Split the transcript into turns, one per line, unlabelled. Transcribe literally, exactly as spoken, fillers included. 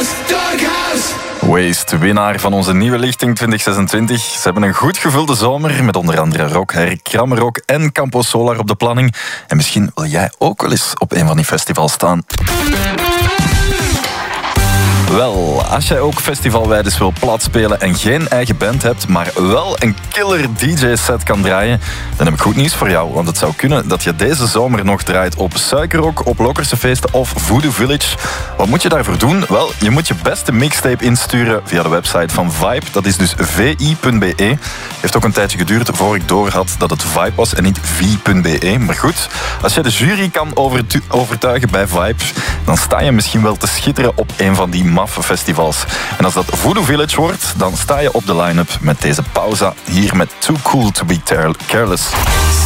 Waste, winnaar van onze nieuwe lichting twintig zesentwintig. Ze hebben een goed gevulde zomer met onder andere Rock, Herk, Krammerrock en Campo Solar op de planning. En misschien wil jij ook wel eens op een van die festivals staan. Wel, als jij ook festivalwijdes wil platspelen en geen eigen band hebt, maar wel een killer D J-set kan draaien, dan heb ik goed nieuws voor jou. Want het zou kunnen dat je deze zomer nog draait op Suikerrock, op Lokerse Feesten of Voodoo Village. Wat moet je daarvoor doen? Wel, je moet je beste mixtape insturen via de website van Vibe. Dat is dus v i punt b e. Heeft ook een tijdje geduurd voor ik doorhad dat het Vibe was en niet v i punt b e. Maar goed, als je de jury kan overtuigen bij Vibe, dan sta je misschien wel te schitteren op een van die maffe festivals. En als dat Voodoo Village wordt, dan sta je op de line-up met deze pauze hier met Too Cool to be Careless.